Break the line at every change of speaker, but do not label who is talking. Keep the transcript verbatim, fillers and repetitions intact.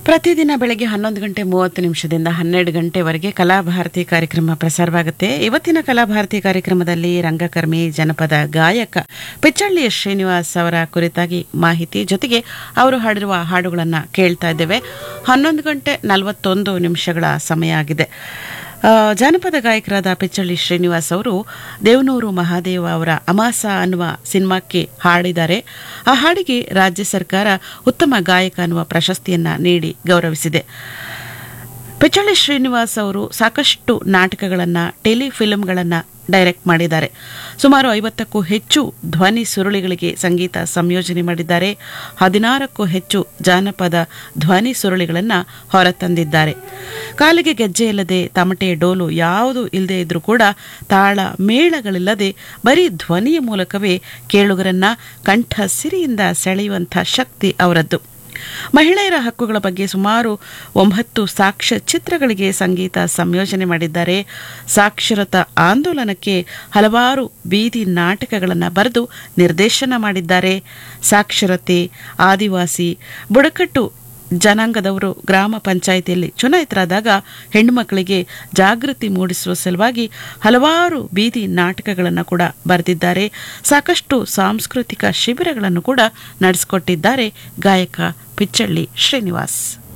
ಪ್ರತಿದಿನ ಬೆಳಗ್ಗೆ ಹನ್ನೊಂದು ಗಂಟೆ ಮೂವತ್ತು ನಿಮಿಷದಿಂದ ಹನ್ನೆರಡು ಗಂಟೆವರೆಗೆ ಕಲಾಭಾರತಿ ಕಾರ್ಯಕ್ರಮ ಪ್ರಸಾರವಾಗುತ್ತೆ. ಇವತ್ತಿನ ಕಲಾಭಾರತಿ ಕಾರ್ಯಕ್ರಮದಲ್ಲಿ ರಂಗಕರ್ಮಿ ಜನಪದ ಗಾಯಕ ಪಿಚ್ಚಳ್ಳಿ ಶ್ರೀನಿವಾಸ್ ಅವರ ಕುರಿತಾಗಿ ಮಾಹಿತಿ ಜೊತೆಗೆ ಅವರು ಹಾಡಿರುವ ಹಾಡುಗಳನ್ನು ಕೇಳ್ತಾ ಇದ್ದೇವೆ. ಹನ್ನೊಂದು ಗಂಟೆ ನಲವತ್ತೊಂದು ನಿಮಿಷಗಳ ಸಮಯ ಆಗಿದೆ. ಜಾನಪದ ಗಾಯಕರಾದ ಪಿಚ್ಚಳ್ಳಿ ಶ್ರೀನಿವಾಸ್ ಅವರು ದೇವನೂರು ಮಹಾದೇವ ಅವರ ಅಮಾಸ ಅನ್ನುವ ಸಿನಿಮಾಕ್ಕೆ ಹಾಡಿದ್ದಾರೆ. ಆ ಹಾಡಿಗೆ ರಾಜ್ಯ ಸರ್ಕಾರ ಉತ್ತಮ ಗಾಯಕ ಅನ್ನುವ ಪ್ರಶಸ್ತಿಯನ್ನ ನೀಡಿ ಗೌರವಿಸಿದೆ. ಪಿಚ್ಚಳ್ಳಿ ಶ್ರೀನಿವಾಸ್ ಅವರು ಸಾಕಷ್ಟು ನಾಟಕಗಳನ್ನು, ಟೆಲಿಫಿಲ್ಮ್ಗಳನ್ನು ಡೈರೆಕ್ಟ್ ಮಾಡಿದ್ದಾರೆ. ಸುಮಾರು ಐವತ್ತಕ್ಕೂ ಹೆಚ್ಚು ಧ್ವನಿ ಸುರುಳಿಗಳಿಗೆ ಸಂಗೀತ ಸಂಯೋಜನೆ ಮಾಡಿದ್ದಾರೆ. ಹದಿನಾರಕ್ಕೂ ಹೆಚ್ಚು ಜಾನಪದ ಧ್ವನಿ ಸುರುಳಿಗಳನ್ನು ಹೊರತಂದಿದ್ದಾರೆ. ಕಾಲಿಗೆ ಗೆಜ್ಜೆ ಇಲ್ಲದೆ, ತಮಟೆ, ಡೋಲು ಯಾವುದು ಇಲ್ಲದೆ ಇದ್ರೂ ಕೂಡ ತಾಳ ಮೇಳಗಳಿಲ್ಲದೆ ಬರೀ ಧ್ವನಿಯ ಮೂಲಕವೇ ಕೇಳುಗರನ್ನ ಕಂಠ ಸಿರಿಯಿಂದ ಸೆಳೆಯುವಂಥ ಶಕ್ತಿ ಅವರದ್ದು. ಮಹಿಳೆಯರ ಹಕ್ಕುಗಳ ಬಗ್ಗೆ ಸುಮಾರು ಒಂಬತ್ತು ಸಾಕ್ಷ್ಯ ಚಿತ್ರಗಳಿಗೆ ಸಂಗೀತ ಸಂಯೋಜನೆ ಮಾಡಿದ್ದಾರೆ. ಸಾಕ್ಷರತಾ ಆಂದೋಲನಕ್ಕೆ ಹಲವಾರು ಬೀದಿ ನಾಟಕಗಳನ್ನು ಬರೆದು ನಿರ್ದೇಶನ ಮಾಡಿದ್ದಾರೆ. ಸಾಕ್ಷರತೆ, ಆದಿವಾಸಿ, ಬುಡಕಟ್ಟು ಜನಾಂಗದವರು ಗ್ರಾಮ ಪಂಚಾಯಿತಿಯಲ್ಲಿ ಚುನಾಯಿತರಾದಾಗ ಹೆಣ್ಣು ಮಕ್ಕಳಿಗೆ ಜಾಗೃತಿ ಮೂಡಿಸುವ ಸಲುವಾಗಿ ಹಲವಾರು ಬೀದಿ ನಾಟಕಗಳನ್ನು ಕೂಡ ಬರೆದಿದ್ದಾರೆ. ಸಾಕಷ್ಟು ಸಾಂಸ್ಕೃತಿಕ ಶಿಬಿರಗಳನ್ನು ಕೂಡ ನಡೆಸಿಕೊಟ್ಟಿದ್ದಾರೆ ಗಾಯಕ ಪಿಚ್ಚಳ್ಳಿ ಶ್ರೀನಿವಾಸ್.